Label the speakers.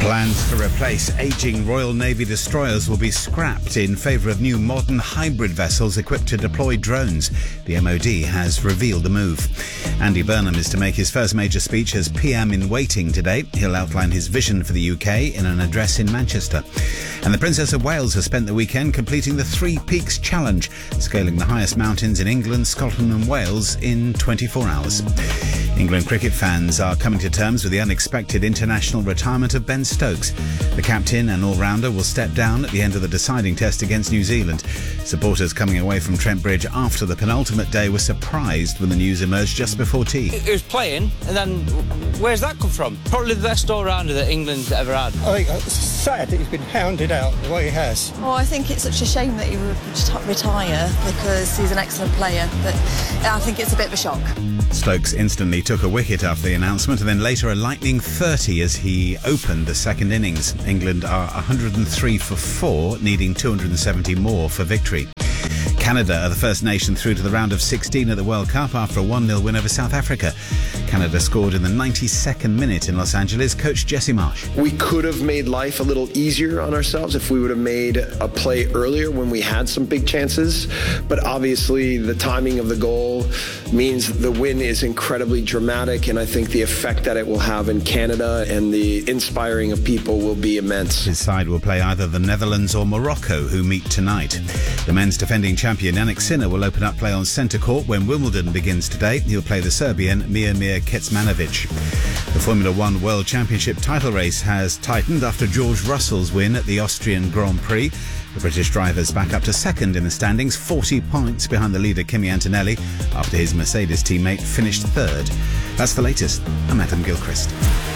Speaker 1: Plans to replace ageing Royal Navy destroyers will be scrapped in favour of new modern hybrid vessels equipped to deploy drones. The MOD has revealed the move. Andy Burnham is to make his first major speech as PM in waiting today. He'll outline his vision for the UK in an address in Manchester. And the Princess of Wales has spent the weekend completing the Three Peaks Challenge, scaling the highest mountains in England, Scotland and Wales in 24 hours. England cricket fans are coming to terms with the unexpected international retirement of Ben Stokes. The captain and all-rounder will step down at the end of the deciding test against New Zealand. Supporters coming away from Trent Bridge after the penultimate day were surprised when the news emerged just before tea.
Speaker 2: He was playing, and then where's that come from? Probably the best all-rounder that England's ever had.
Speaker 3: I think it's sad that he's been hounded out the way he has.
Speaker 4: Well, I think it's such a shame that he would retire because he's an excellent player, but I think it's a bit of a shock.
Speaker 1: Stokes instantly took a wicket after the announcement and then later a lightning 30 as he opened the second innings. England are 103 for 4, needing 270 more for victory. Canada are the first nation through to the round of 16 at the World Cup after a 1-0 win over South Africa. Canada scored in the 92nd minute in Los Angeles. Coach Jesse Marsh.
Speaker 5: We could have made life a little easier on ourselves if we would have made a play earlier when we had some big chances. But obviously the timing of the goal means the win is incredibly dramatic, and I think the effect that it will have in Canada and the inspiring of people will be immense.
Speaker 1: His side will play either the Netherlands or Morocco, who meet tonight. The men's defending champion Jannik Sinner will open up play on centre court when Wimbledon begins today. He'll play the Serbian Miomir Kecmanovic. The Formula One World Championship title race has tightened after George Russell's win at the Austrian Grand Prix. The British driver's back up to second in the standings, 40 points behind the leader Kimi Antonelli, after his Mercedes teammate finished third. That's the latest. I'm Adam Gilchrist.